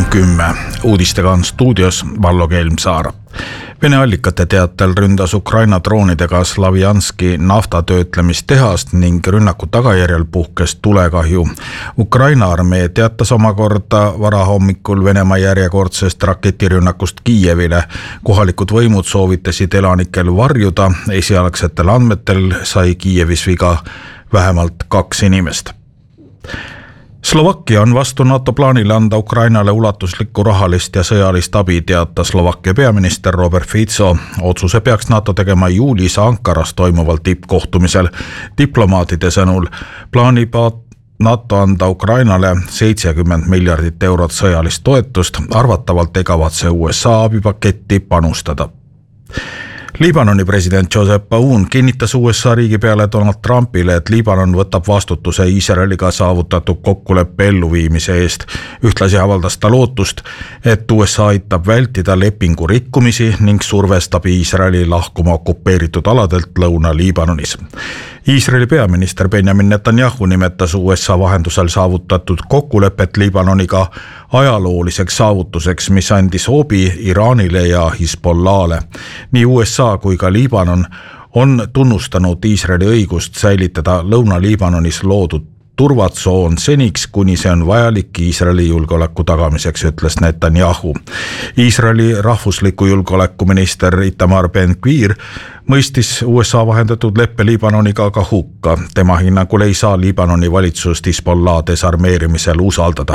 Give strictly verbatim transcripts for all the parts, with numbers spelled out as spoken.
kümme. Uudistega on stuudios Vallo Kelmsaar. Vene allikate teatel ründas Ukraina droonidega Slavjanski naftatöötlemistehast ning rünnaku tagajärjel puhkes tulekahju. Ukraina armee teatas omakorda varahommikul Venemaa järjekordsest raketirünnakust Kiievile. Kohalikud võimud soovitasid elanikel varjuda. Esialgsetel andmetel sai Kiievis viga vähemalt kaks inimest. Slovakkia on vastu NATO plaanile anda Ukrainale ulatuslikku rahalist ja sõjalist abi, teatas Slovakkia peaminister Robert Fico. Otsuse peaks NATO tegema juulis Ankaras toimuval tippkohtumisel. Diplomaatide sõnul plaanib NATO anda Ukrainale seitsekümmend miljardit eurot sõjalist toetust, arvatavalt ei kavatse U S A abipaketti panustada. Liibanoni president Joseph Aoun kinnitas U S A riigipeale Donald Trumpile, et Liibanon võtab vastutuse Iisraeliga saavutatud kokkuleppe elluviimise eest. Ühtlasi avaldas ta lootust, et U S A aitab vältida lepingu rikkumisi ning survestab Iisraeli lahkuma okupeeritud aladelt Lõuna-Liibanonis. Iisraeli peaminister Benjamin Netanyahu nimetas U S A vahendusel saavutatud kokkulepet Liibanoniga ajalooliseks saavutuseks, mis andis hoobi Iraanile ja Hezbollah'le. Nii U S A kui ka Liibanon on tunnustanud Iisraeli õigust säilitada Lõuna-Liibanonis loodud turvatsoon seniks, kuni see on vajalik Iisraeli julgeoleku tagamiseks, ütles Netanyahu. Iisraeli rahvusliku julgeolekuminister Itamar Ben-Gvir mõistis U S A vahendatud leppe Liibanoniga ka hukka. Tema hinnangul ei saa Liibanoni valitsust Hezbollah desarmeerimisel usaldada.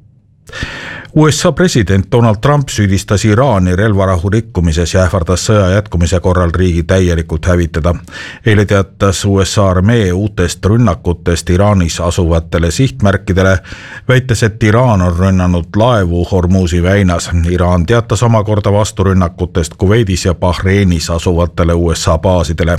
U S A president Donald Trump süüdistas Iraani relvarahu rikkumises ja ähvardas sõja jätkumise korral riigi täielikult hävitada. Eile teatas U S A armee uutest rünnakutest Iraanis asuvatele sihtmärkidele, väites, et Iraan on rünnanud laevu Hormuzi väinas. Iraan teatas omakorda vasturünnakutest Kuveidis ja Bahreinis asuvatele U S A baasidele.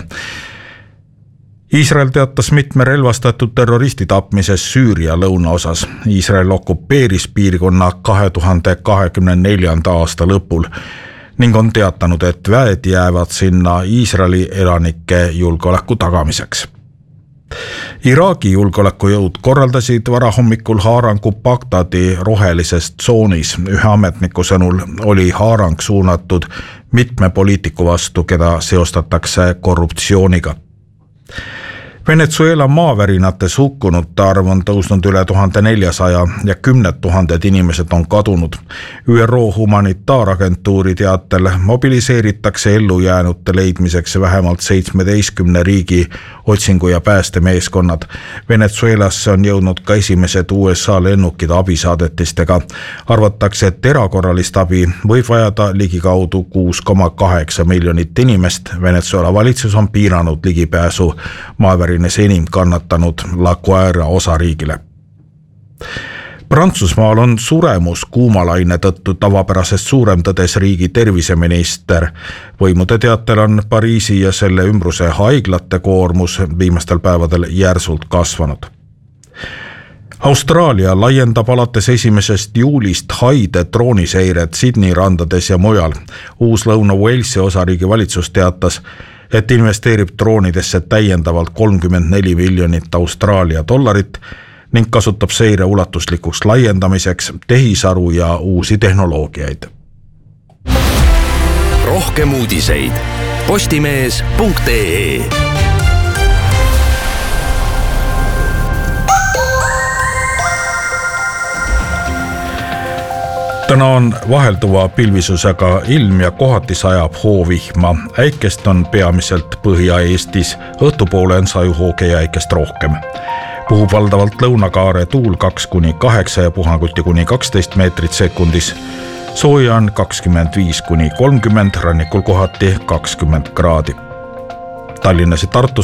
Iisrael teatas mitme relvastatud terroristi tapmises Süüria lõunaosas. Iisrael okupeeris piirkonna kahe tuhande kahekümne neljanda aasta lõpul ning on teatanud, et väed jäävad sinna Iisraeli elanike julgeoleku tagamiseks. Iraagi julgeolekujõud korraldasid varahommikul haarangu Bagdadi rohelises tsoonis. Ühe ametniku sõnul oli haarang suunatud mitme poliitiku vastu, keda seostatakse korruptsiooniga. Venezuela maavärinates hukkunute arv on tõusnud üle tuhande neljasaja ja kümned tuhanded inimesed on kadunud. Ü R O humanitaaragentuuri teatel mobiliseeritakse ellujäänute leidmiseks vähemalt seitsmeteistkümne riigi otsingu- ja päästemeeskonnad. Venezuelasse on jõudnud ka esimesed U S A lennukid abisaadetistega. Arvatakse, et erakorralist abi võib vajada ligikaudu kuus koma kaheksa miljonit inimest. Venezuela valitsus on piiranud ligipääsu maavärinates enim kannatanud La Guaira osariigile. Prantsusmaal on suremus kuumalaine tõttu tavapärasest suurem, tõdes riigi terviseminister. Võimude teatel on Pariisi ja selle ümbruse haiglate koormus viimastel päevadel järsult kasvanud. Austraalia laiendab alates esimesest juulist haide drooniseiret Sydney randades ja mujal. Uus Lõuna-Walesi osariigi valitsus teatas, et investeerib droonidesse täiendavalt kolmkümmend neli miljonit Austraalia dollarit ning kasutab seire ulatuslikuks laiendamiseks tehisaru ja uusi tehnoloogiaid. Rohkem uudiseid postimees punkt ee. Täna on vahelduva pilvisusega ilm ja kohati sajab hoovihma. Äikest on peamiselt Põhja-Eestis, õhtupoole on sajuhooge ja äikest rohkem. Puhub valdavalt lõunakaare tuul kaks kuni kaheksa ja puhanguti kuni kaksteist meetrit sekundis. Sooja on kakskümmend viis kuni kolmkümmend, rannikul kohati kakskümmend kraadi. Tallinnas ja Tartus